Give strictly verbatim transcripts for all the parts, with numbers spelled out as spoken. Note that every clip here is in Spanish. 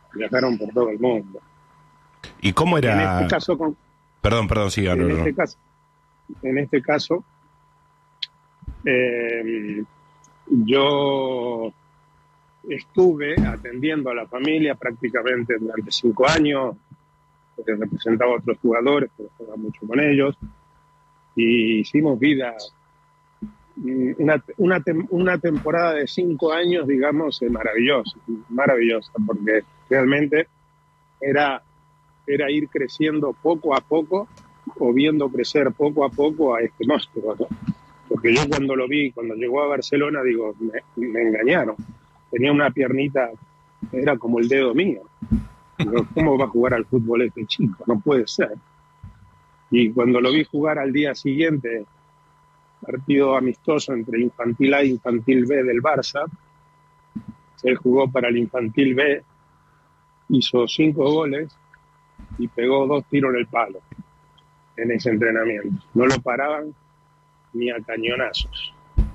viajaron por todo el mundo. ¿Y cómo era? En este caso, con, Perdón, perdón, siga. en, No, no. este caso en este caso, eh, yo estuve atendiendo a la familia prácticamente durante cinco años, porque representaba a otros jugadores, pero jugaba mucho con ellos, y hicimos vida, una, una, una temporada de cinco años, digamos, maravillosa, maravillosa, porque realmente era, era ir creciendo poco a poco, o viendo crecer poco a poco a este monstruo, ¿no? Porque yo cuando lo vi, cuando llegó a Barcelona, digo, me, me engañaron. Tenía una piernita, era como el dedo mío. Digo, ¿cómo va a jugar al fútbol este chico? No puede ser. Y cuando lo vi jugar al día siguiente, partido amistoso entre Infantil A e Infantil B del Barça, él jugó para el Infantil B, hizo cinco goles y pegó dos tiros en el palo en ese entrenamiento. No lo paraban ni a cañonazos.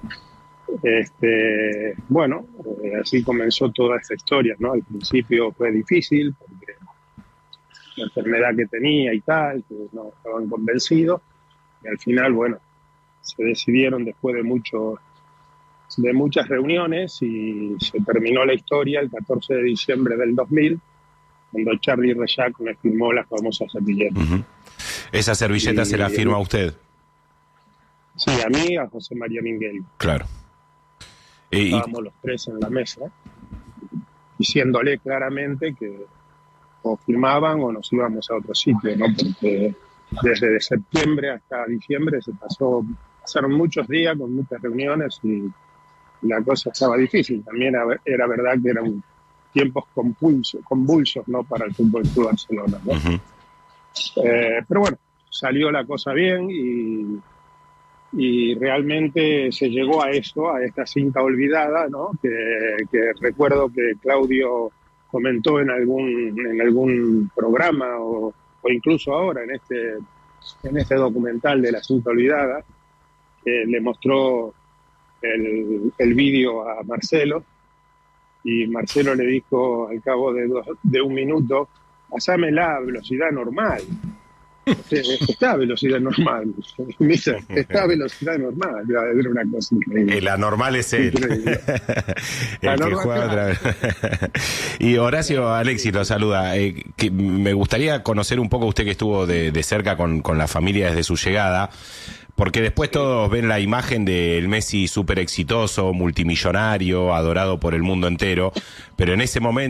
Este, bueno, eh, así comenzó toda esta historia, ¿no? Al principio fue difícil porque la enfermedad que tenía y tal, que no estaban convencidos, y al final, bueno, se decidieron después de mucho, de muchas reuniones y se terminó la historia el catorce de diciembre del dos mil, cuando Charlie Rejac me firmó la famosa servilleta. Uh-huh. ¿Esa servilleta y, se la firma usted? Sí, a mí, a José María Minguel. Claro. Estábamos y... los tres en la mesa, diciéndole claramente que o firmaban o nos íbamos a otro sitio, ¿no? Porque desde septiembre hasta diciembre se pasó, pasaron muchos días con muchas reuniones y la cosa estaba difícil. También era, era verdad que eran tiempos convulsos, convulsos, ¿no? Para el Fútbol Club Barcelona, ¿no? Uh-huh. eh, pero bueno, salió la cosa bien y y realmente se llegó a eso, a esta cinta olvidada, ¿no? Que, que recuerdo que Claudio comentó en algún en algún programa o, o incluso ahora en este en este documental de la cinta olvidada, que le mostró el, el vídeo a Marcelo y Marcelo le dijo al cabo de, dos, de un minuto, pasámela a velocidad normal. Está a velocidad normal, está a velocidad normal, era una cosa increíble. El anormal es él. El que juega otra vez. Y Horacio, Alexis lo saluda. Eh, que me gustaría conocer un poco, usted que estuvo de, de cerca con, con la familia desde su llegada, porque después todos ven la imagen del Messi súper exitoso, multimillonario, adorado por el mundo entero, pero en ese momento